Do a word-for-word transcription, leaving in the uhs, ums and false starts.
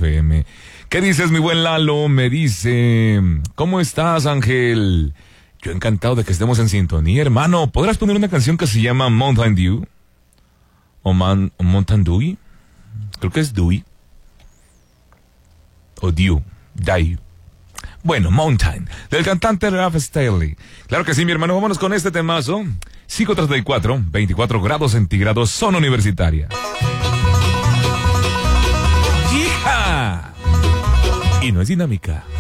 F M. ¿Qué dices, mi buen Lalo? Me dice, ¿cómo estás, Ángel? Yo encantado de que estemos en sintonía, hermano. ¿Podrás poner una canción que se llama Mountain Dew? ¿O, man, o Mountain Dew? Creo que es Dew. O Dew. Dew. Bueno, Mountain, del cantante Ralph Staley. Claro que sí, mi hermano, vámonos con este temazo. cinco treinta y cuatro, veinticuatro grados centígrados, zona universitaria. ¡Hija! Y no es dinámica.